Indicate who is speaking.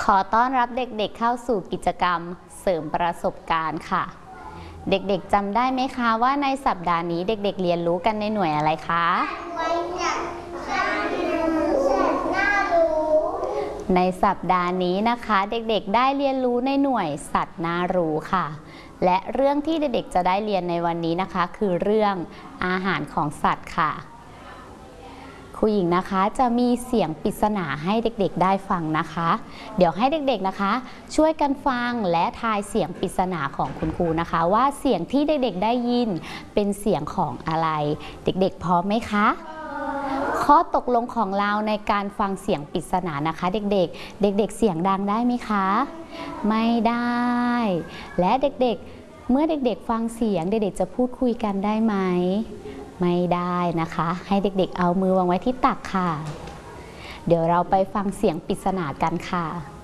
Speaker 1: อต้อนรับเด็กๆเข้าสู่กิจกรรมเสริมประสบการณ์ค่ะเด็กๆจำได้ไหมคะว่าในสัปดาห์นี้เด็กๆเรียนรู้กันในหน่วยอะไรคะในสัปดาห์นี้นะคะเด็กๆได้เรียนรู้ในหน่วยสัตว์น่ารู้ค่ะและเรื่องที่เด็กๆจะได้เรียนในวันนี้นะคะคือเรื่องอาหารของสัตว์ค่ะครูหญิงนะคะจะมีเสียงปริศนาให้เด็กๆได้ฟังนะคะเดี๋ยวให้เด็กๆนะคะช่วยกันฟังและทายเสียงปริศนาของคุณครูนะคะว่าเสียงที่เด็กๆได้ยินเป็นเสียงของอะไรเด็กๆพร้อมไหมคะข้อตกลงของเราในการฟังเสียงปริศนานะคะเด็กๆเสียงดังได้ไหมคะไม่ได้และเด็กๆเมื่อเด็กๆฟังเสียงเด็กๆจะพูดคุยกันได้ไหมไม่ได้นะคะให้เด็กๆเอามือวางไว้ที่ตักค่ะเดี๋ยวเราไปฟังเสียงปริศนากันค่ะ